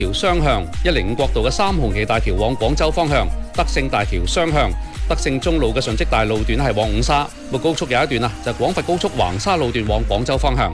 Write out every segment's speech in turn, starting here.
條雙向105國道嘅3號旗大橋往廣州方向，德勝大橋雙向，德勝中路嘅順積大路段係往五沙，高速有一段就廣佛高速橫沙路段往廣州方向。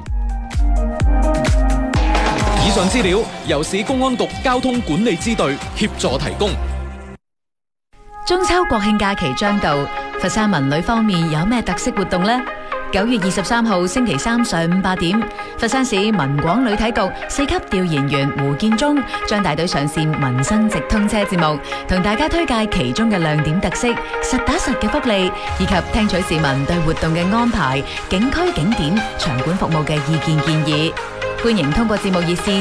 以上資料由市公安局交通管理支隊協助提供。 中秋國慶假期將到，佛山文旅方面有咩特色活動呢？9月23號星期三上午8點，佛山市文廣旅體局4級調研員胡建中將帶隊上線民生直通車節目，同大家推介其中嘅亮點特色、實打實嘅福利，以及聽取市民對活動嘅安排、景區景點、場館服務嘅意見建議。歡迎通過節目熱線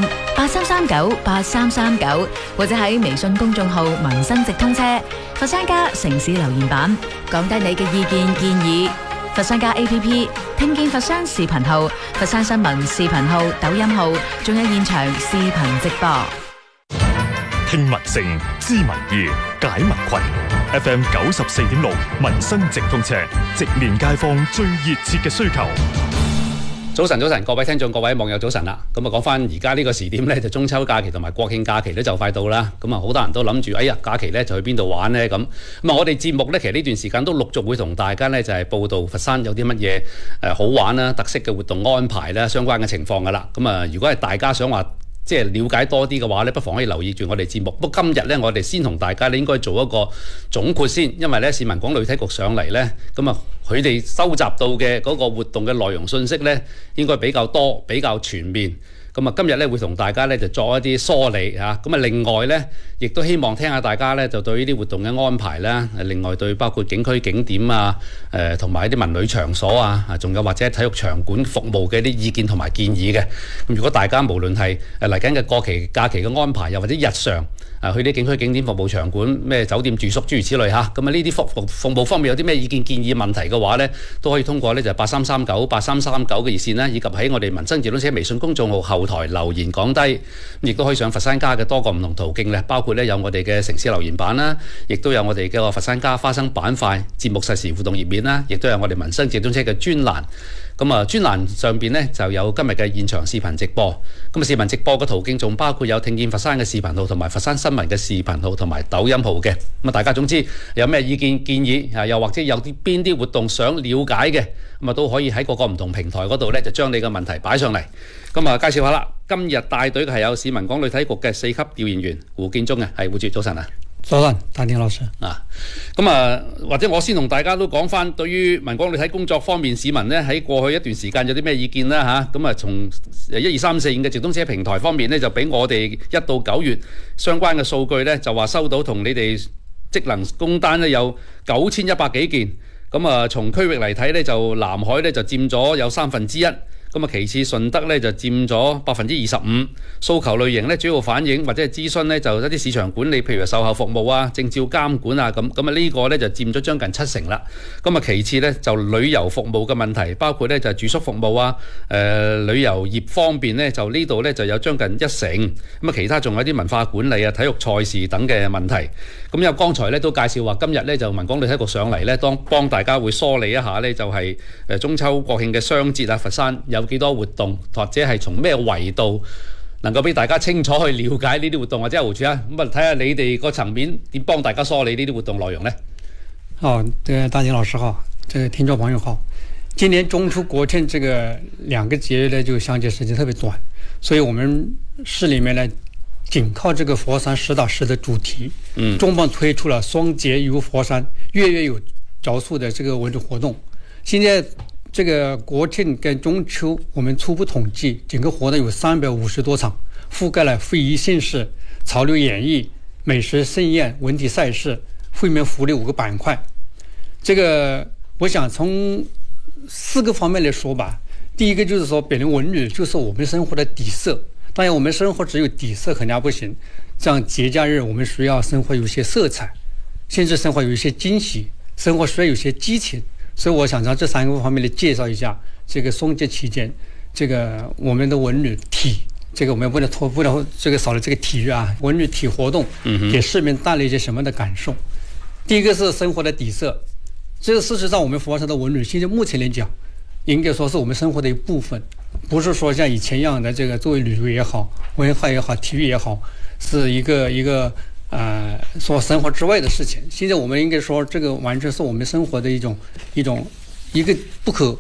83398339，或者喺微信公眾號民生直通車佛山家城市留言板講低你嘅意見建議。佛山家 APP 聽見佛山視頻號、佛山新聞視頻號、抖音號，仲有現場視頻直播。 聽民聲，知民意，解民困。FM 94.6民生直通車，直面街坊最熱切嘅需求。 早晨，各位聽眾、各位網友，早晨啦！咁講翻而家呢個時點呢，就中秋假期同埋國慶假期咧就快到啦。咁好多人都諗住，哎呀，假期呢就去邊度玩呢？咁我哋節目呢，其實呢段時間都陸續會同大家呢就係報道佛山有啲乜嘢好玩啦、特色嘅活動安排啦、相關嘅情況噶啦。如果係大家想話，即係了解多啲嘅話咧，不妨可以留意住我哋節目。不過今日咧，我哋先同大家咧應該做一個總括先，因為咧市民廣旅體局上嚟咧，佢哋收集到嘅嗰個活動嘅內容信息咧，應該比較多、比較全面。今日咧會同大家咧就作一啲梳理嚇。另外咧，亦都希望聽下大家咧就對呢啲活動嘅安排啦。另外對包括景區景點啊，同埋一啲文旅場所啊，仲有或者體育場館服務嘅一啲意見同埋建議嘅。如果大家無論係嚟緊嘅過期假期嘅安排，又或者日常去啲景區景點服務場館、咩酒店住宿諸如此類嚇，呢啲服務方面有啲咩意見建議問題嘅話咧，都可以通過咧就83398339嘅熱線啦，以及喺我哋民生直通車微信公眾號後台留言講低，亦都可以上佛山家嘅多個唔同途徑咧，包括咧有我哋嘅城市留言板啦，亦都有我哋嘅佛山家花生板塊節目實時互動頁面啦，亦都有我哋民生直通車嘅專欄。專欄上邊呢就有今日嘅現場視頻直播。視頻直播嘅途徑仲包括有聽見佛山嘅視頻號，同埋佛山新聞嘅視頻號，同埋抖音號嘅。大家總之有咩意見建議又或者有邊啲活動想了解嘅，都可以喺各個唔同平台嗰度呢就將你嘅問題擺上嚟。介紹下啦，今日帶隊嘅係有市民廣旅體局嘅4級調研員胡建中嘅，係胡主早晨啊。 早晨，大田老師或者我先同大家都講翻，對於民廣旅體工作方面，市民呢喺過去一段時間有啲咩意見啦嚇？從1、2、3、4、5嘅直通車平台方面呢，就俾我哋1到9月相關嘅數據呢，就話收到同你哋職能工單呢有9100幾件。從區域嚟睇呢，就南海呢就佔咗有1/3。其次順德呢就佔咗25%，訴求類型呢主要反映或者係諮詢呢就一啲市場管理，譬如售後服務啊、證照監管啊咁呢個呢就佔咗將近70%啦。其次呢就旅遊服務嘅問題，包括呢就住宿服務啊、旅遊業方面呢就呢度呢就有將近1成。其他仲有啲文化管理啊、體育賽事等嘅問題。有剛才呢都介紹話，今日呢就民廣旅體局上嚟呢，幫大家會梳理一下呢，就係中秋國慶嘅雙節啊，佛山有幾多活動，或者係從咩維度能夠俾大家清楚去了解呢啲活動，或者胡主啊，睇下你哋個層面點幫大家梳理呢啲活動內容呢？ 大田老師好，聽眾朋友好。今年中秋國慶這個2個節日呢，就相接時間特別短，所以我們市裏面呢，僅靠這個佛山實打實的主題，重磅推出了雙節遊佛山，月月有着數的這個文旅活動。現在這個國慶跟中秋，我們初步統計，整個活動有350多場，覆蓋了非遺盛事、潮流演藝、美食盛宴、文體賽事、惠民福利5個板塊。這個我想從4個方面來說吧。第一個就是說，本來文旅就是我們生活的底色，當然我們生活只有底色肯定不行，這樣節假日我們需要生活有些色彩，甚至生活有一些驚喜，生活需要有些激情。所以我想從這3個方面來介紹一下這個雙節期間，這個我們的文旅體，這個我們不能這個少了這個體育啊，文旅體活動給市民帶來一些什麼的感受。第一個是生活的底色，這個事實上我們佛山的文旅現在目前來講，應該說是我們生活的一部分， 不是说像以前一样的这个作为旅游也好、文化也好、体育也好，是一个说生活之外的事情。现在我们应该说，这个完全是我们生活的一个不可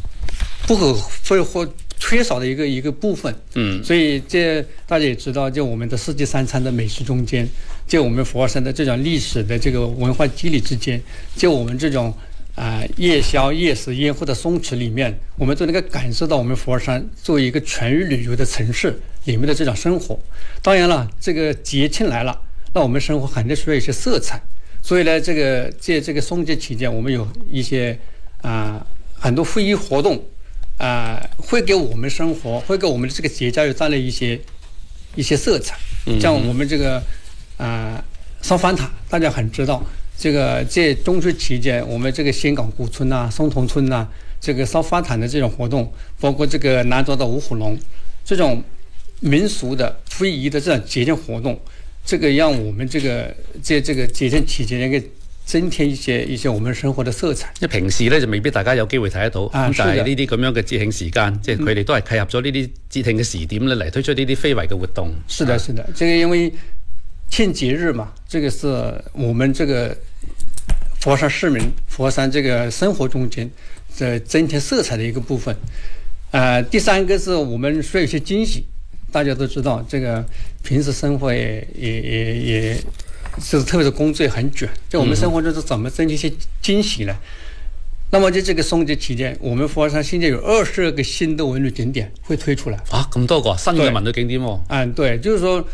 或缺少的一个部分。所以这大家也知道，就我们的四季三餐的美食中间，就我们佛山的这种历史的这个文化肌理之间，就我们这种夜宵、夜市、烟火的松弛里面，我们都能够感受到我们佛山作为一个全域旅游的城市里面的这种生活。当然了，这个节庆来了，那我们生活肯定需要一些色彩。所以呢，借这个松节期间，我们有一些很多非遗活动，会给我们生活，会给我们这个节假日带来一些色彩。像我们这个烧饭塔，大家很知道。这个在中秋期间，我们这个仙港古村松桐村这个烧饭坛的这种活动，包括这个南庄的五虎龙，这种民俗的非遗的这种节庆活动，这个让我们在这个节庆期間嘅增添一些我們生活嘅色彩。 即係平時咧就未必大家有機會睇得到，咁但係呢啲咁樣嘅節慶時間，即係佢哋都係契合咗呢啲節慶嘅時點咧嚟推出呢啲非遺嘅活動。 是的，是的，這個因為慶節日嘛，這個是我們這個佛山市民、佛山這個生活中間的增添色彩的一個部分。第三個是我們需要一些驚喜。大家都知道，這個平時生活也就是特別是工作也很卷，在我們生活中是怎麼增添一些驚喜呢？那麼在這個松節期間，我們佛山現在有22個新的文旅景點會推出來。 咁多個新嘅文旅景點喎。 對，就是說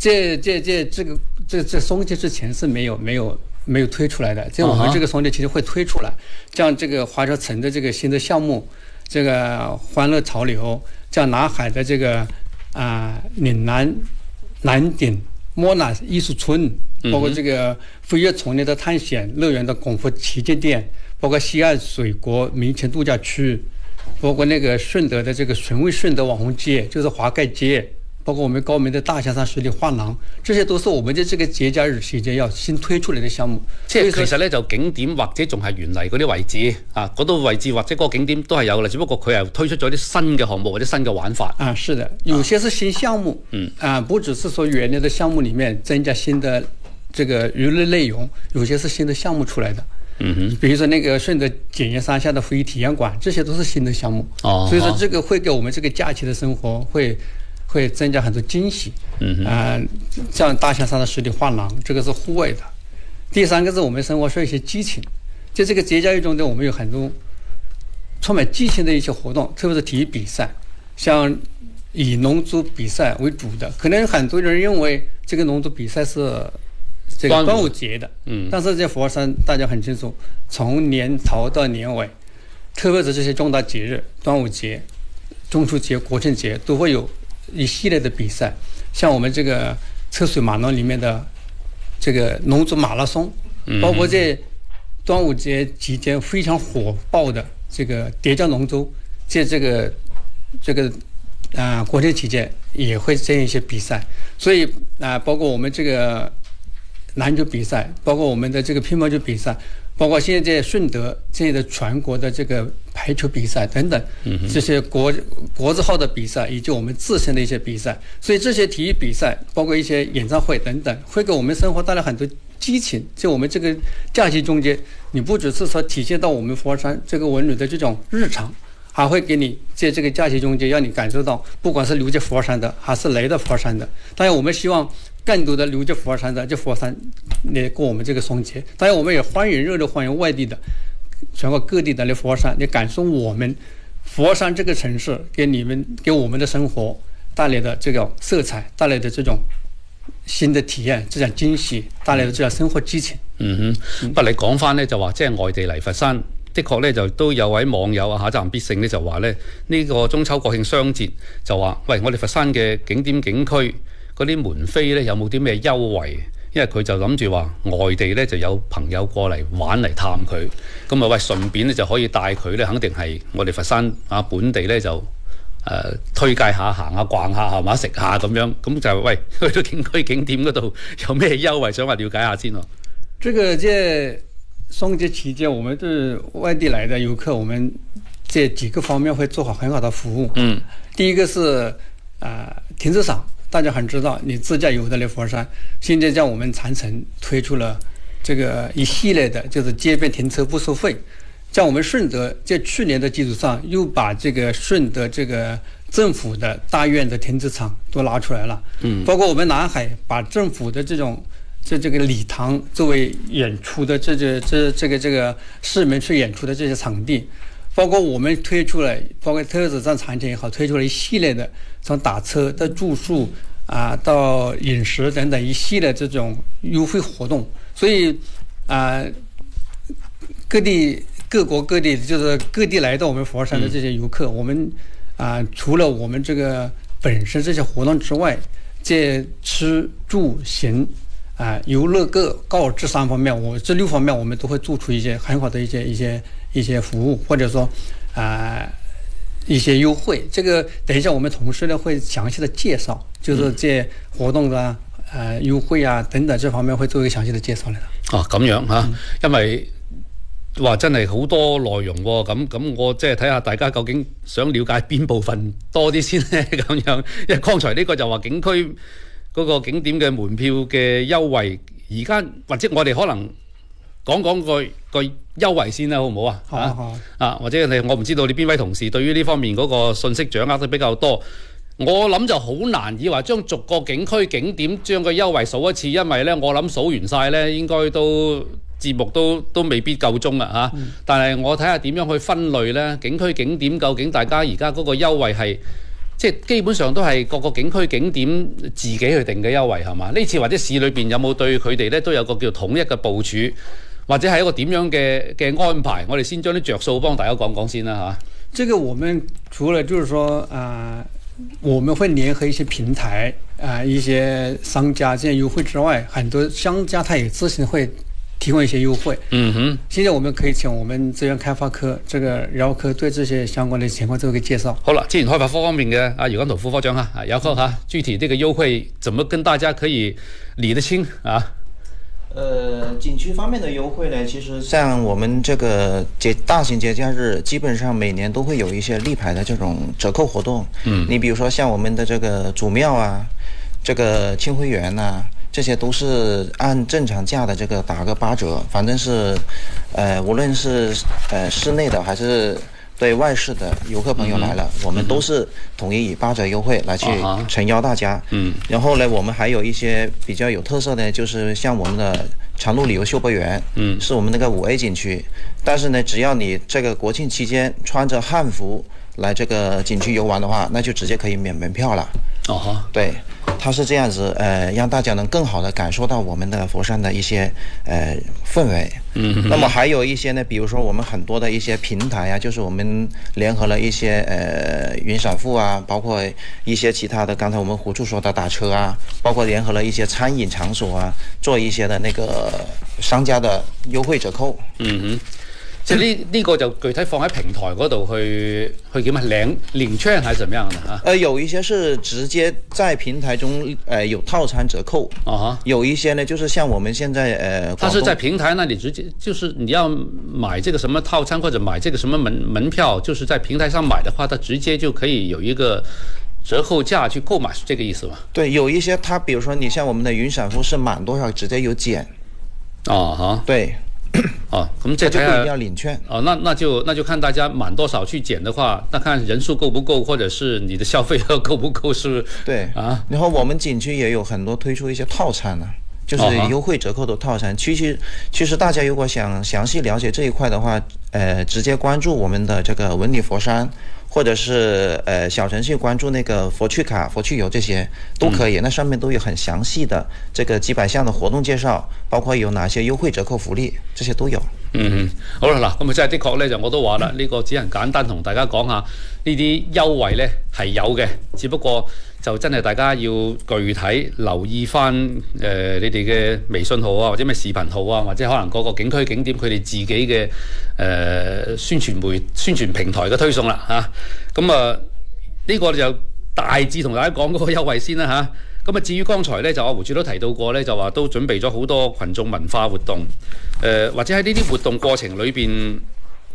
這松節之前是沒有推出來的，在我們這個松節期間會推出來，像這個華僑城的這個新的項目，這個歡樂潮流，像南海的這個嶺南鼎莫納藝術村，包括這個飛躍叢林的探險樂園的功夫旗艦店，包括西岸水國民情度假區，包括那個順德的這個純味順德網紅街，就是華蓋街，包括我們高明的大象山水里畫廊，這些都是我們在這個節假日期間要新推出來的項目。 即係其實咧就景點或者仲係原嚟嗰啲位置嗰度位置或者嗰個景點都係有啦，只不過佢係推出咗啲新嘅項目或者新嘅玩法。 是的，有些是新項目，不只是說原來的項目裡面增加新的這個娛樂內容，有些是新的項目出來的。比如說那個順德檢驗山下的非遺體驗館，這些都是新的項目。所以說這個會給我們這個假期的生活會增加很多驚喜。像大象山的濕地畫廊，這個是戶外的。第三個是我們生活需要一些激情，在這個節假日中間，我們有很多充滿激情的一些活動，特別是體育比賽，像以龍舟比賽為主的。可能很多人認為這個龍舟比賽是這個端午節的，但是在佛山大家很清楚，從年頭到年尾，特別是這些重大節日，端午節、中秋節、國慶節都會有一系列的比賽，像我們這個車水馬龍裡面的這個龍舟馬拉松，包括在端午節期間非常火爆的這個疊江龍舟，在這個國慶期間也會這樣一些比賽。所以包括我們這個籃球比賽，包括我們的這個乒乓球比賽，包括現在順德現在的全國的這個排球比賽等等，這些國字號的比賽以及我們自身的一些比賽，所以這些體育比賽包括一些演唱會等等，會給我們生活帶來很多激情。在我們這個假期中間，你不只是說體現到我們佛山這個文旅的這種日常，還會給你在這個假期中間讓你感受到，不管是留在佛山的還是來到佛山的，當然我們希望更多的留在佛山的，就佛山來過我們這個松節。當然我們也熱烈歡迎外地的全國各地的來佛山，來感受我們佛山這個城市給我們的生活帶來的這個色彩，帶來的這種新的體驗，這種驚喜，帶來的這種生活激情。 不過你講翻呢，就話即係外地嚟佛山，的確呢就都有位網友下站必勝呢就話呢，呢個中秋國慶雙節就話喂，我哋佛山嘅景點景區嗰啲門飛呢有冇啲咩優惠？因為佢就諗住話外地呢就有朋友過嚟玩嚟探佢，咁喂順便呢就可以帶佢呢，肯定係我哋佛山本地呢就推介下行下逛下係嘛食下咁樣，咁就喂去到景區景點嗰度有咩優惠，想話了解下先喎。 這個在松節期間，我們對外地來的遊客，我們这几个方面会做好很好的服务。第一个是停车场，大家很知道，你自驾游的佛山，现在在我们长城推出了这个一系列的，就是街边停车不收费。像我们顺德在去年的基础上，又把这个顺德这个政府的大院的停车场都拿出来了。包括我们南海把政府的这个礼堂作为演出的这个市民去演出的这些场地，包括我们推出了，包括特子站长城也好，推出了一系列的从打车到住宿到饮食等等一系列这种优惠活动。所以各国各地就是各地来到我们佛山的这些游客，我们除了我们这个本身这些活动之外，在吃住行游乐高这3方面，这6方面我们都会做出一些很好的一些服务，或者说一些优惠。这个等一下我们同事呢会详细的介绍，就是这活动优惠等等这方面会做一个详细的介绍来的。 咁樣因為哇真係好多內容喎，咁我即係睇下大家究竟想了解邊部分多啲先呢？咁樣，因為剛才呢個就話景區嗰個景點嘅門票嘅優惠，而家或者我哋可能講個優惠先啦，好唔好啊？好或者我唔知道你邊位同事對於呢方面嗰個信息掌握得比較多。我諗就好難以話將逐個景區景點將個優惠數一次，因為呢我諗數完晒呢應該都節目都未必夠鐘啊嚇。但係我睇下點樣去分類呢？景區景點究竟大家而家嗰個優惠係即係基本上都係各個景區景點自己去定嘅優惠係嘛？呢次或者市裏邊有冇對佢哋呢都有個叫統一嘅部署，或者係一個點樣嘅安排？我哋先將啲着數幫大家講講先啦嚇。 這個我們除了就是說我們會聯合一些平台一些商家這樣優惠之外，很多商家他也自行會提供一些優惠。現在我們可以請我們資源開發科這個姚科對這些相關的情況做一個介紹。 好了，資源開發科方面嘅姚光頭副科長姚科具體這個優惠怎麼跟大家可以理得清啊？ 景區方面的優惠呢，其實像我們這個大型節假日，基本上每年都會有一些例牌的這種折扣活動。你比如說像我們的這個祖廟這個清暉園這些都是按正常價的這個打個8折，反正是無論是室內的還是對外市的遊客朋友來了，我們都是統一以8折優惠來去誠邀大家。然後呢，我們還有一些比較有特色的，就是像我們的長鹿旅遊秀博園，是我們那個5A 景區。但是呢，只要你這個國慶期間穿着漢服來這個景區遊玩的話，那就直接可以免門票了。對，它是這樣子，讓大家能更好的感受到我們的佛山的一些氛圍。那麼還有一些呢，比如說我們很多的一些平台就是我們聯合了一些雲閃付包括一些其他的，剛才我們胡處說的打車包括聯合了一些餐飲場所做一些的那個商家的優惠折扣。 即係呢個就具體放喺平台嗰度去叫乜領券還是怎麼樣的有一些是直接在平台中有套餐折扣有一些呢就是像我們現在它是在平台那裡直接就是你要買這個什麼套餐或者買這個什麼門票，就是在平台上買的話，它直接就可以有一個折扣價去購買，是這個意思嗎？ 對，有一些它比如說你像我們的雲閃付是滿多少直接有減對咁即係睇下就不一定要領券那就看大家滿多少去減的話，那看人數夠不夠，或者是你的消費額夠不夠，是對然後我們景區也有很多推出一些套餐就是優惠折扣的套餐。其實大家如果想詳細了解這一塊的話，直接關注我們的這個文旅佛山，或者是小程序關注那個佛趣卡、佛趣遊這些都可以，那上面都有很詳細的這個幾百項的活動介紹，包括有哪些優惠折扣福利，這些都有。 好啦，嗱，咁真係的確呢，就我都話啦，呢個只能簡單同大家講下呢啲優惠呢係有嘅，只不過就真係大家要具體留意翻你哋嘅微信號或者咩視頻號或者可能個景區景點佢哋自己嘅宣傳平台嘅推送啦嚇。咁呢個就大致同大家講嗰個優惠先啦嚇。咁至於剛才呢，就阿胡主都提到過呢，就話都準備咗好多群眾文化活動，或者喺呢啲活動過程裏邊，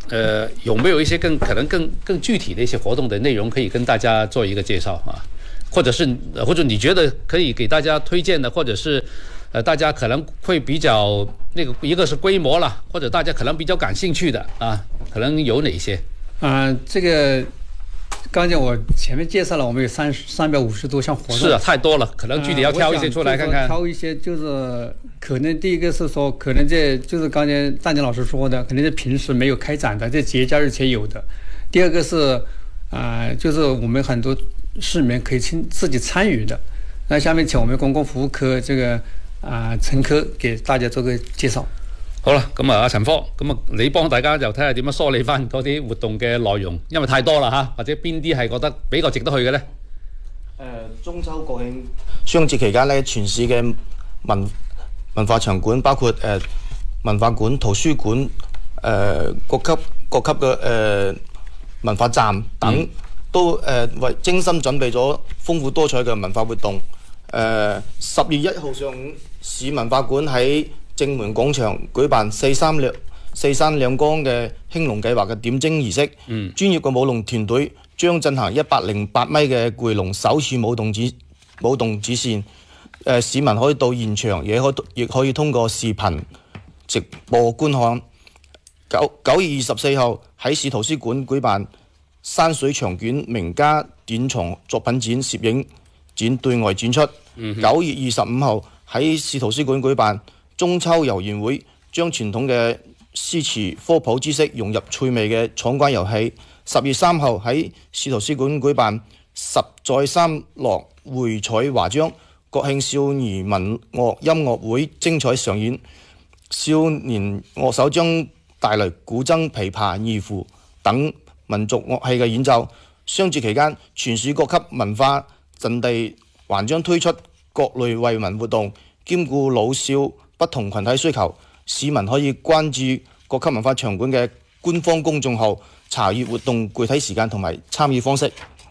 有没有一些可能更具体的一些活动的内容可以跟大家做一个介绍啊？或者你觉得可以给大家推荐的，或者是大家可能会比较那个，一个是规模了，或者大家可能比较感兴趣的啊，可能有哪些？ 这个刚才我前面介绍了，我们有350多项活动。 是啊，太多了，可能具体要挑一些出来看看。 挑一些就是可能第一个是说，可能这就是刚才大年老师说的，可能是平时没有开展的，在节假日才有的。第二个是就是我们很多市民可以自己参与的。那下面请我们公共服务科这个陳科給大家做個介紹。 好啦，咁啊，陳科，咁啊，你幫大家就睇下點樣梳理翻嗰啲活動嘅內容，因為太多啦嚇，或者邊啲係覺得比較值得去嘅呢？ 中秋國慶雙節期間呢，全市嘅文化場館，包括文化館、圖書館、各級嘅文化站等，都為精心準備咗豐富多彩嘅文化活動。10月1號上午，市文化館喺正門廣場舉辦四山兩江嘅興隆計劃嘅點睛儀式。專業嘅舞龍團隊將進行108米嘅巨龍首次舞動主線。市民可以到現場，亦可以通過視頻直播觀看。9月24號喺市圖書館舉辦山水長卷名家典藏作品展攝影展對外展出。9月25號喺市圖書館舉辦中秋遊園會，將傳統嘅詩詞科普知識融入趣味嘅闖關遊戲。10月3號喺市圖書館舉辦10載三樂匯彩華章國慶少兒民樂音樂會精彩上演，少年樂手將帶來古箏、琵琶、二胡等民族樂器嘅演奏。雙節期間，全市各級文化陣地還將推出各類惠民活動，兼顧老少不同群體需求。市民可以關注各級文化場館嘅官方公眾號，查閱活動具體時間同埋參與方式。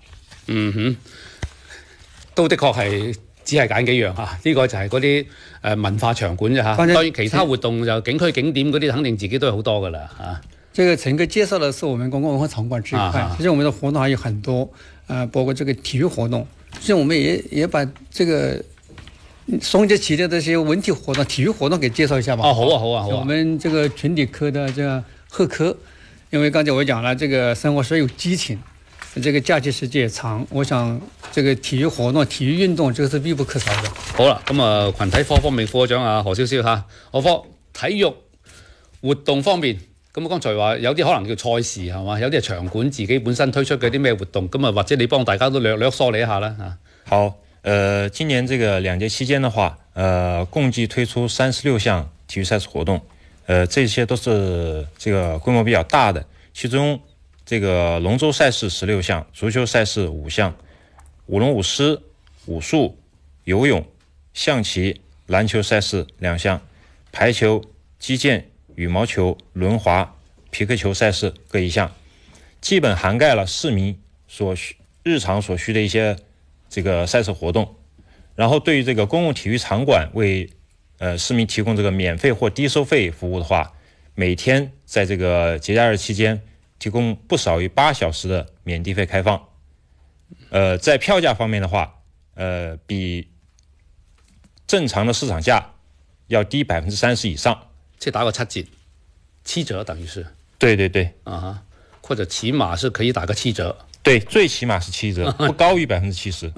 都的確係只係揀幾樣嚇，呢個就係嗰啲文化場館啫嚇。當然其他活動就景區景點嗰啲，肯定自己都有好多噶啦嚇。 這個陳哥介紹的是我們公共文化場館這一塊，其實我們的活動還有很多，包括這個體育活動。其實我們也把這個雙節期間的這些文體活動、體育活動給介紹一下吧。 好啊。 我們這個群體科的這個賀科，因為剛才我講了，這個生活是有激情，這個假期時間也長，我想這個體育活動、體育運動，這個是必不可少的。 好啦，咁啊，群體科方面科長啊何少少嚇，何科體育活動方面。咁剛才話有啲可能叫賽事係嘛，有啲係場館自己本身推出嘅啲咩活動，咁啊或者你幫大家都略梳理一下啦嚇。 好，今年這個兩節期間的話，共計推出36項體育賽事活動，這些都是這個規模比較大的，其中這個龍舟賽事16項，足球賽事5項，舞龍舞獅、武術、游泳、象棋、籃球賽事2項，排球、擊劍、羽毛球、輪滑、皮克球賽事各1項，基本涵蓋了市民日常所需的一些這個賽事活動。然後對於這個公共體育場館為市民提供這個免費或低收費服務的話，每天在這個節假日期間提供不少於8小時的免地費開放。在票價方面的話，比正常的市場價要低30%以上。 即係打個7折等於是。 對或者起碼是可以打個7折。 對，最起碼是7折，不高於70%。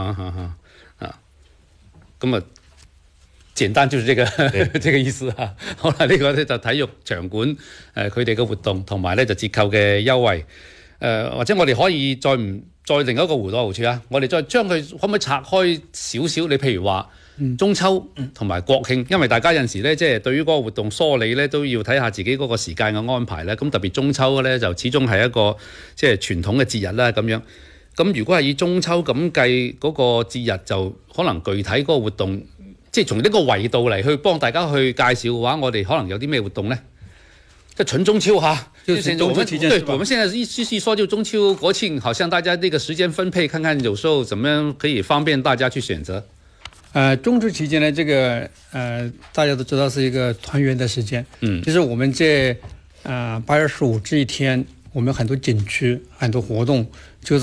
咁啊，簡單就是這個意思啊。好啦，呢個咧就體育場館佢哋嘅活動同埋咧就折扣嘅優惠。或者我哋可以再另一個弧度好處啊，我哋再將佢可唔可以拆開少少？你譬如話中秋同埋國慶，因為大家有陣時咧即係對於嗰個活動梳理咧都要睇下自己嗰個時間嘅安排咧。咁特別中秋咧就始終係一個即係傳統嘅節日啦咁樣。咁如果係以中秋咁計嗰個節日，就可能具體嗰個活動，即係從呢個維度嚟去幫大家去介紹嘅話，我哋可能有啲咩活動呢？即係純中秋哈， 就是中秋期間， 對，我們現在一說就中秋國慶，好像大家這個時間分配，看看有時候怎麼樣可以方便大家去選擇。 中秋期間呢，這個大家都知道是一個團圓的時間。就是我們在 8月15这一天，我们很多景区很多活动，就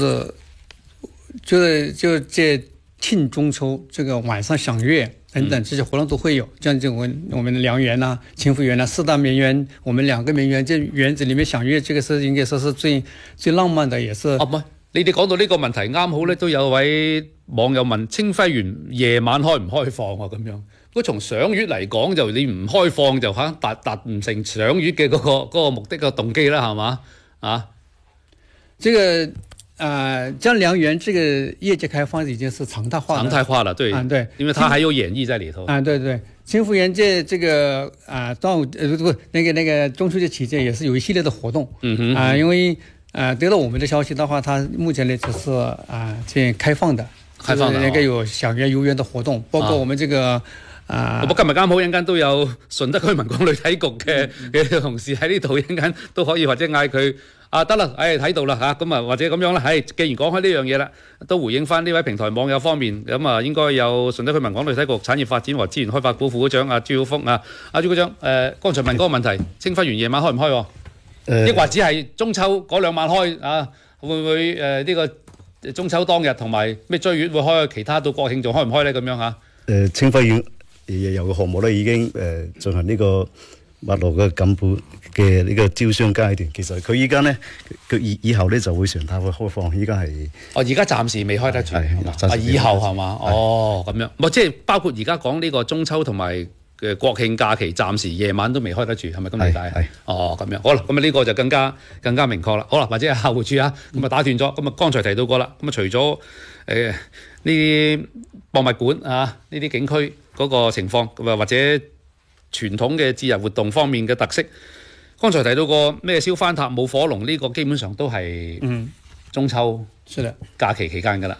这庆中秋这个晚上赏月等等这些活动都会有，像这我们的良园呐、清福园呐、4大名园，我们2个名园，这园子里面赏月，这个是應該說是最浪漫的，也是。 唔係，你哋講到呢個問題啱好咧，都有位網友問清輝園夜晚開唔開放啊咁樣。如果從賞月嚟講，就你唔開放就嚇達唔成賞月嘅嗰個目的嘅動機啦，係嘛啊？ 這個將良園這個夜間開放已經是常態化了。 常態化了，對， 對， 因為它還有演繹在裡頭。 對，清福園這個端午那個中秋節期間也是有一系列的活動。因為得到我們的消息的話，它目前呢只是這開放的，那個有賞月遊園的活動，包括我們這個。 我今日啱好一陣間都有順德區民廣旅體局嘅同事喺呢度，一陣間都可以或者嗌佢得啦，睇到啦嚇，咁啊或者咁樣啦，既然講開呢樣嘢啦，都回應翻呢位平台網友方面，咁啊應該有順德區民廣旅體局產業發展和資源開發股副會長朱曉峰朱會長剛才問嗰個問題，清輝園夜晚開唔開？抑或只係中秋嗰2晚開會唔會呢個中秋當日同埋咩追月會開，其他到國慶仲開唔開咧？咁樣嚇？ 清輝園有個項目咧已經進行呢個密鑼嘅錦布嘅呢個招商階段。其實佢依家咧，佢以後咧就會常態會開放。依家係而家暫時未開得住，以後係嘛？咁樣，即係包括而家講呢個中秋同埋嘅國慶假期，暫時夜晚都未開得住，係咪咁理解？咁樣好啦，咁呢個就更加明確啦。好啦，或者係客戶處咁打斷咗。咁剛才提到過啦，咁除咗呢啲博物館呢啲景區嗰個情況，或者傳統嘅節日活動方面嘅特色，剛才提到過咩燒番塔、舞火龍呢個，基本上都係中秋假期期間㗎啦。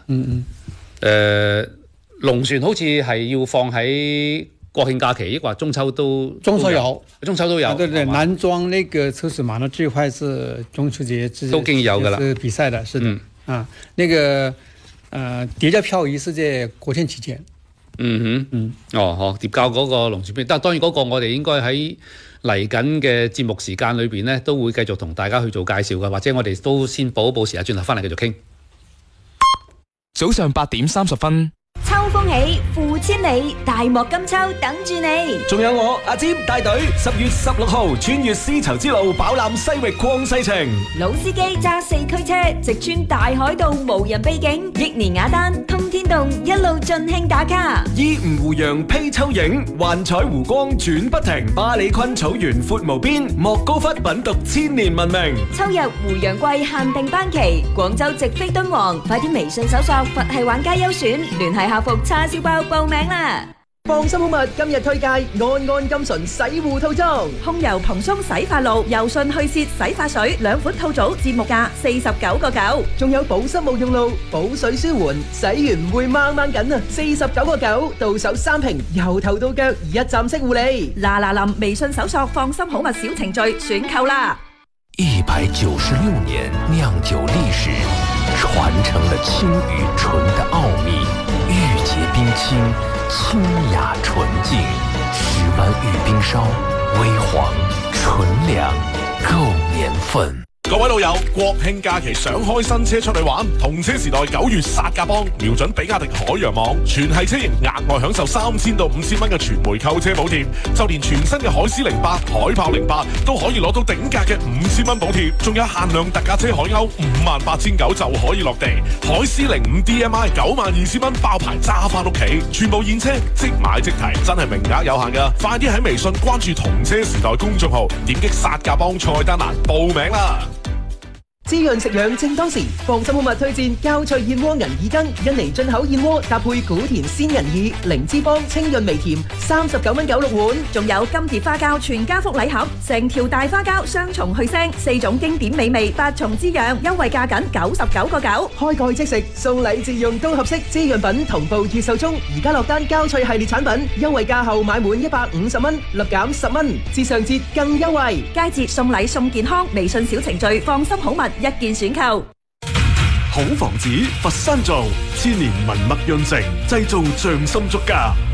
龍船好似係要放喺國慶假期，抑或中秋都中秋都有。對，南莊那個抽水馬呢最快是中秋節都已經有㗎啦， 是比賽的，是的。那個疊加漂移是在國慶期間。疊交嗰個龍船票，但係當然嗰個我哋應該喺嚟緊嘅節目時間裏邊呢，都會繼續同大家去做介紹嘅，或者我哋都先報一報時間，轉頭翻嚟繼續傾。 早上8點30分。 秋風起，付千里，大漠金秋等住你。 仲有我阿占帶隊10月16號穿越絲綢之路，飽覽西域曠世情。 老司機揸4驅車，直穿大海道無人秘境，益年雅丹通天洞，一路盡興打卡。 依吳湖洋披秋影，幻彩湖光轉不停。巴里坤草原闊無邊，莫高窟品讀千年文明。 秋日湖洋季限定班期，廣州直飛敦煌，快啲微信搜索佛系玩家優選，聯繫客服叉燒包報名啦！ 放心好物今日推介安安金純洗護套裝， 控油蓬鬆洗髮露、柔順去屑洗髮水2款套組，節目價49.9， 仲有保濕冇用露、補水舒緩，洗完唔會掹掹緊啊！49.9，到手3瓶，由頭到腳一站式護理。 嗱臨微信搜索放心好物小程序選購啦 ！196年釀酒歷史，傳承了清與純的奧秘，玉潔冰清，清雅純淨，石灣玉冰燒，微黃純糧，夠年份。 各位老友，國慶假期想開新車出去玩，同車時代9月殺價幫，瞄準比亞迪海洋網，全系車型額外享受3000到5000蚊嘅全枚購車補貼，就連全新嘅海獅08、海豹08都可以攞到頂格嘅5000蚊補貼，仲有限量特價車海鷗58900就可以落地，海獅05 DMI 92000蚊包牌揸翻屋企，全部現車即買即提，真係名額有限㗎，快啲喺微信關注同車時代公眾號，點擊殺價幫菜單欄報名啦！ 滋潤食養正當時，放心好物推薦膠脆燕窩銀耳羹，印尼進口燕窩搭配古田鮮銀耳，零脂肪清潤微甜，39.96蚊6碗。 仲有金蝶花膠全家福禮盒，成條大花膠雙重去腥，4種經典美味，8重滋養，優惠價僅99.9， 開蓋即食，送禮自用都合適。滋潤品同步熱售中，而家落單膠脆系列產品，優惠價後買滿150蚊，立減10蚊，至上節更優惠。 佳節送禮送健康，微信小程序放心好物一鍵選購。 好房子佛山造，千年文墨潤成，製造匠心足家。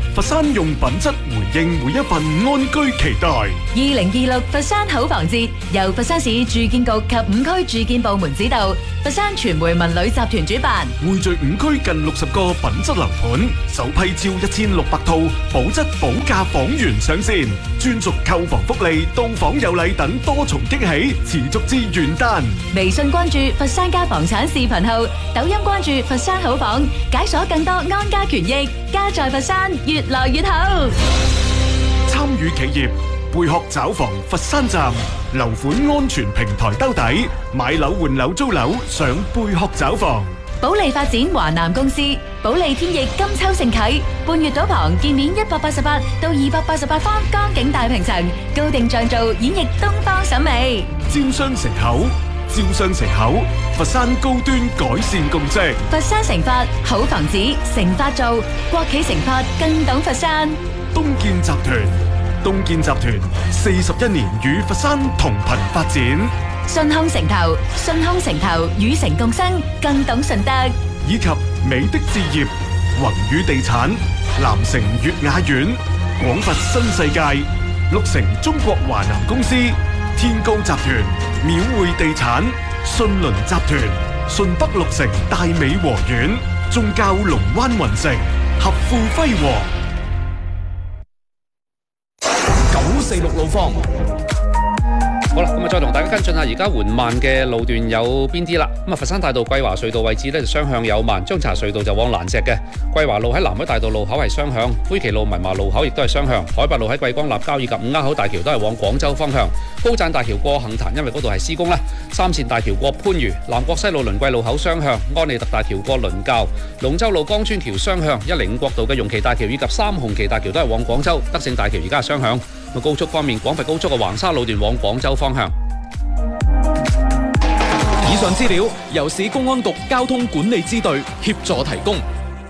佛山用品質回應每一份安居期待。 2026佛山好房節由佛山市住建局及5區住建部門指導，佛山傳媒文旅集團主辦， 匯聚5區近60個品質樓盤，首批超1600套保質保價房源上線，專屬購房福利、到訪有禮等多重驚喜，持續至元旦。 微信關注佛山家房產視頻號，抖音關注佛山好房，解鎖更多安家權益，家在佛山越來越好。 參與企業貝殼找房佛山站樓款安全平台兜底，買樓換樓租樓上貝殼找房。 保利發展華南公司，保利天翼金秋盛啟，半月島旁建面188到288方江景大平層，高定像造演繹東方審美。 招商城口，招商城口，佛山高端改善共識。 佛山成發好房子，成發造，國企成發更懂佛山。 東建集團，東建集團41年與佛山同頻發展。 順康城投，順康城投與城共生，更懂順德。 以及美的置業、宏宇地產、南城粵雅苑、廣佛新世界、綠城中國華南公司、天高集團、廟匯地產、信倫集團、順北綠城大美和苑、宗教龍灣雲城、合富輝煌。 946路況。 好啦，咁再同大家跟進下而家緩慢嘅路段有邊啲啦。咁佛山大道桂華隧道位置呢就雙向有慢，張槎隧道就往蘭石嘅。桂華路喺南海大道路口係雙向，灰旗路文華路口亦都係雙向。海拔路喺貴江立交以及五鴉口大橋都係往廣州方向。高贊大橋過杏壇，因為嗰度係施工啦。三線大橋過番禺，南國西路倫貴路口雙向。安利特大橋過倫教，龍州路江村橋雙向。105國道嘅容旗大橋以及三紅旗大橋都係往廣州。德勝大橋而家係雙向。高速方面，廣佛高速嘅橫沙路段往廣州方向。 以上資料由市公安局交通管理支隊協助提供。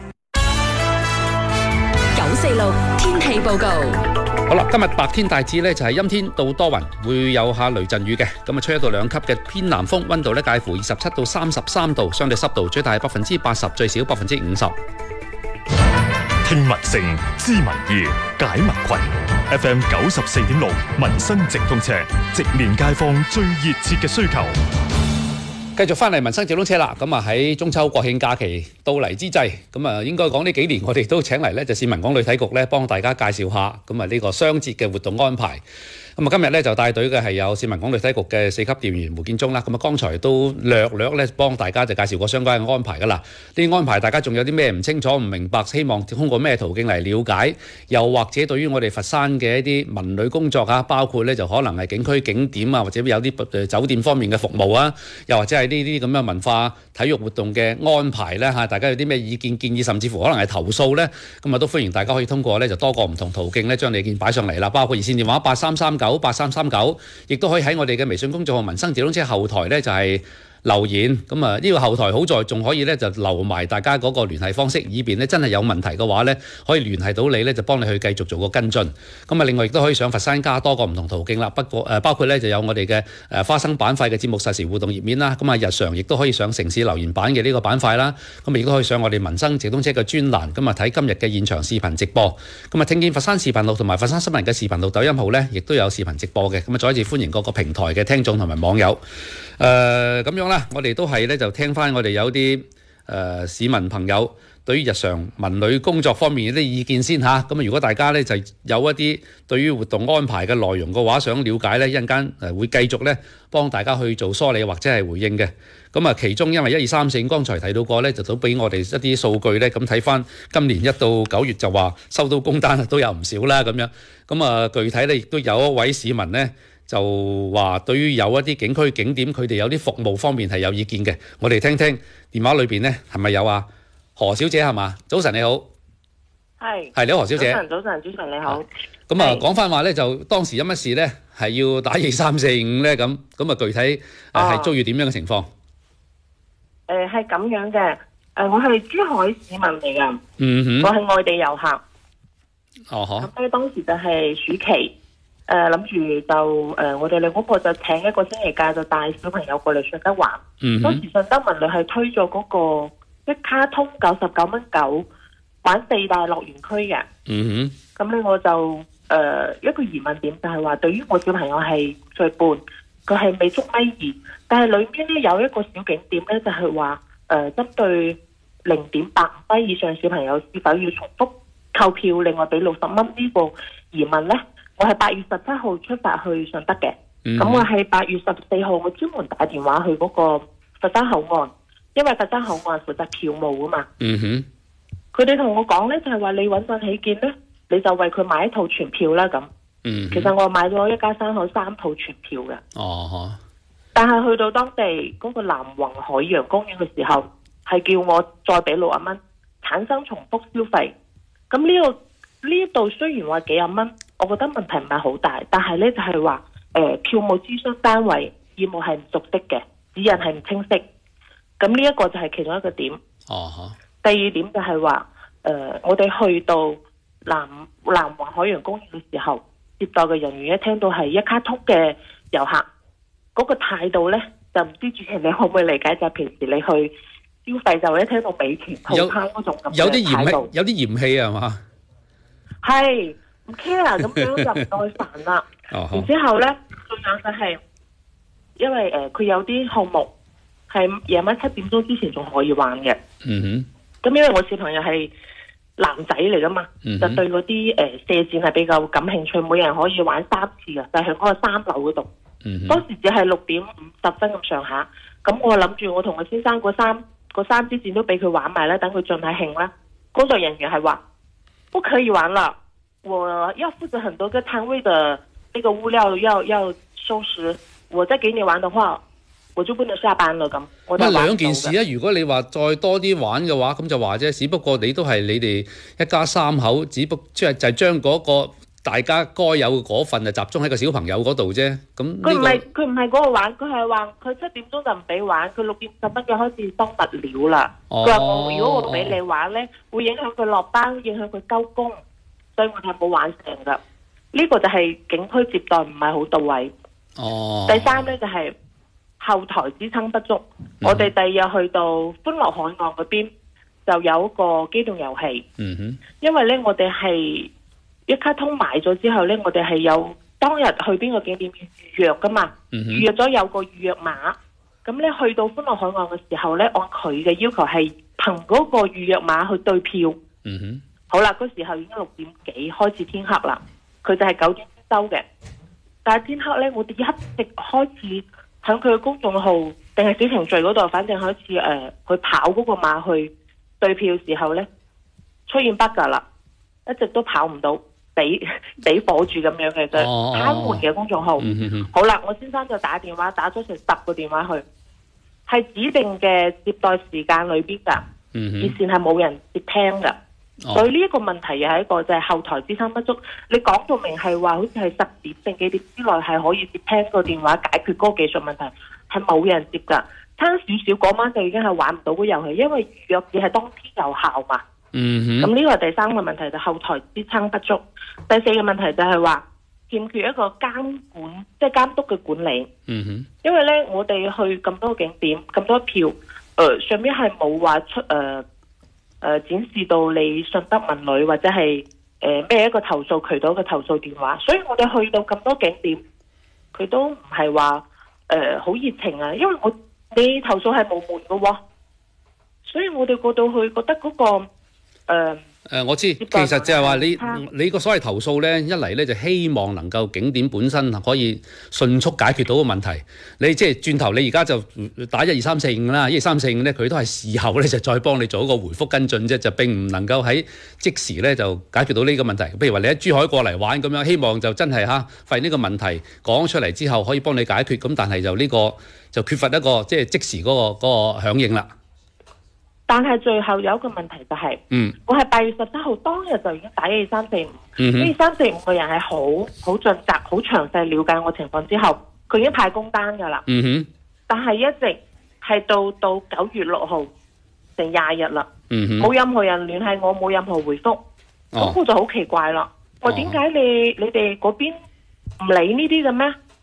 946天氣報告。 好啦，今日白天大致呢就係陰天到多雲，會有下雷陣雨嘅。咁啊，吹1到2級嘅偏南風，溫度呢介乎27到33度，相對濕度最大係80%，最少50%。 聽民聲，知民意，解民困。FM 94.6民生直通車，直面街坊最熱切嘅需求。 繼續翻嚟民生直通車啦，咁啊喺中秋國慶假期到嚟之際，咁啊應該講呢幾年我哋都請嚟呢就市民港旅體局呢幫大家介紹下，咁啊呢個雙節嘅活動安排。咁啊今日呢就帶隊嘅係有市民港旅體局嘅4級調研員胡建忠啦。咁啊剛才都略呢幫大家就介紹過相關嘅安排噶啦。呢啲安排大家仲有啲咩唔清楚唔明白，希望通過咩途徑嚟了解，又或者對於我哋佛山嘅一啲文旅工作啊，包括呢就可能係景區景點啊，或者有啲酒店方面嘅服務啊，又或者係呢啲咁嘅文化體育活動嘅安排呢嚇，大家有啲咩意見建議，甚至乎可能係投訴呢，咁啊都歡迎大家可以通過呢就多個唔同途徑呢將你意見擺上嚟啦，包括熱線電話83398339，亦都可以喺我哋嘅微信公眾號民生直通車後台呢就係留言。咁啊呢個後台好在仲可以呢就留埋大家嗰個聯繫方式，以便呢真係有問題嘅話呢可以聯繫到你呢，就幫你去繼續做個跟進。咁啊另外亦都可以上佛山加多個唔同途徑啦，不過包括呢就有我哋嘅花生板塊嘅節目實時互動頁面啦，咁啊日常亦都可以上城市留言板嘅呢個板塊啦，咁亦都可以上我哋民生直通車嘅專欄，咁啊睇今日嘅現場視頻直播。咁啊聽見佛山視頻號同埋佛山新聞嘅視頻號抖音號呢亦都有視頻直播嘅，咁啊再一次歡迎各個平台嘅聽眾同埋網友。咁樣啦，我哋都係咧就聽翻我哋有啲市民朋友對於日常文旅工作方面嘅啲意見先嚇。咁如果大家咧就有一啲對於活動安排嘅內容嘅話，想了解咧，一陣間會繼續咧幫大家去做梳理或者係回應嘅。咁啊，其中因為1、2、3、4剛才提到過咧，就都俾我哋一啲數據咧，咁睇翻今年1到9月就話收到工單都有唔少啦咁樣。咁啊，具體咧亦都有一位市民咧，就話對於有一啲景區景點，佢哋有啲服務方面係有意見嘅。我哋聽聽電話裏邊呢係咪有啊？何小姐係嘛？早晨你好，係你好何小姐。 早晨你好。 咁啊講翻話呢，就當時因乜事呢係要打2、3、4、5呢？咁啊具體係遭遇點樣嘅情況？ 係咁樣嘅。我係珠海市民嚟㗎。我係外地遊客。咁咧當時就係暑期。諗住就我哋兩公婆就請一個星期假，就帶小朋友過嚟順德玩。當時順德文旅係推咗嗰個一卡通99.9蚊9 玩4大樂園區嘅。咁咧我就一個疑問點就係話，對於我小朋友係歲半，佢係未足米2，但係裏面咧有一個小景點咧，就係話針對0.85米以上小朋友是否要重複購票，另外俾60蚊呢個疑問咧，我係8月17號出發去順德嘅。咁我係8月14號，我專門打電話去嗰個佛山口岸，因為佛山口岸負責票務啊嘛。佢哋同我講咧，就係話你穩陣起見咧，你就為佢買一套全票啦咁。其實我買咗一家3口3套全票嘅。但係去到當地嗰個南宏海洋公園嘅時候，係叫我再俾60蚊，產生重複消費。咁呢度雖然話幾廿蚊，我覺得問題唔係好大，但係咧就係話票務諮詢單位業務係唔熟悉嘅，指引係唔清晰。咁呢一個就係其中一個點。第二點就係話我哋去到南宏海洋公園嘅時候，接待嘅人員一聽到係一卡通嘅遊客，嗰個態度咧就唔知主持人你可唔可以理解，就係平時你去消費就一聽到美團套餐嗰種咁嘅態度，有啲嫌棄係嘛？係唔 care 咁樣就唔耐煩啦。然之後咧，仲有就係因為佢有啲項目係夜晚7點鐘之前仲可以玩嘅。咁因為我小朋友係男仔嚟噶嘛，就對嗰啲射箭係比較感興趣，每人可以玩3次嘅，就喺嗰個3樓嗰度。當時只係6點50分咁上下，咁我諗住我同我先生嗰三支箭都俾佢玩埋啦，等佢盡下興啦。工作人員係話不可以玩啦，我要負責很多個攤位的那個物料要收拾，我再給你玩的話我就不能下班啦咁。咁兩件事啊，如果你話再多啲玩嘅話，咁就話啫。只不過你都係你哋一家3口，只不即係就係將嗰個大家該有嘅嗰份就集中喺個小朋友嗰度啫。咁佢唔係嗰個玩，佢係話佢7點鐘就唔俾玩，佢6點10分就開始收物料啦。佢話我如果我唔俾你玩咧，會影響佢落班，影響佢收工，所以我係冇玩成噶。呢個就係景區接待唔係好到位。第三咧就係後台支撐不足。我哋第二日去到歡樂海岸嗰邊就有一個機動遊戲。因為咧我哋係一卡通買咗之後咧，我哋係有當日去邊個景點預約噶嘛，預約咗有個預約碼。咁咧去到歡樂海岸嘅時候咧，按佢嘅要求係憑嗰個預約碼去對票。好啦，嗰時候已經6點幾開始天黑啦，佢就係9點先收嘅。但係天黑咧，我哋一直開始喺佢嘅公眾號定係小程序嗰度，反正開始去跑嗰個碼去對票嘅時候咧，出現 bug 啦，一直都跑唔到，俾火住咁樣嘅啫，癱瘓嘅公眾號。好啦，我先生就打電話打咗成10個電話去，係指定嘅接待時間裏邊噶，熱線係冇人接聽噶。所以呢一個問題又係一個就係後台支撐不足。你講到明係話好似係10點定幾點之內係可以接聽個電話解決嗰個技術問題，係冇人接噶。差少少嗰晚就已經係玩唔到個遊戲，因為預約只係當天有效嘛。咁呢個係第3個問題，就後台支撐不足。第4個問題就係話欠缺一個監管，即係監督嘅管理。因為咧我哋去咁多景點咁多票，上面係冇話出展示到你順德文旅或者係咩一個投訴渠道嘅投訴電話，所以我哋去到咁多景點，佢都唔係話好熱情啊。因為你投訴係冇門嘅喎，所以我哋過到去覺得嗰個我知，其實就係話你個所謂投訴咧，一嚟咧就希望能夠景點本身可以迅速解決到個問題。你即係轉頭，你而家就打1、2、3、4、5啦，1、2、3、4、5咧，佢都係事後咧就再幫你做一個回覆跟進啫，就並唔能夠喺即時咧就解決到呢個問題。譬如話你喺珠海過嚟玩咁樣，希望就真係發現呢個問題講出嚟之後可以幫你解決，咁但係就呢個就缺乏一個即係即時嗰個響應啦。但係最後有一個問題就係，我係8月17號當日就已經打1、2、3、4、5，呢3、4、5個人係好盡責、好詳細了解我情況之後，佢已經派工單㗎啦。但係一直係到9月6號成20日啦，冇任何人聯繫我，冇任何回覆，咁我就好奇怪啦。我點解你哋嗰邊唔理呢啲嘅咩？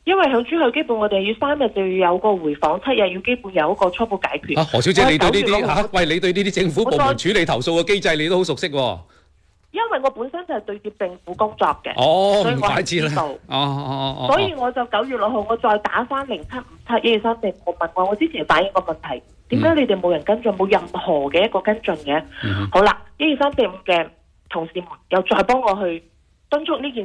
因為響珠海基本我哋要3日就要有個回訪，7日要基本有一個初步解決。 何小姐，你對呢啲喂，你對呢啲政府部門處理投訴嘅機制你都好熟悉喎。 因為我本身就係對接政府工作嘅， 所以我係知道。 所以我就9月6號我再打翻07571234，我問我之前反映個問題，點解你哋冇人跟進，冇任何嘅一個跟進嘅？好啦，1234嘅同事們又再幫我去敦促呢件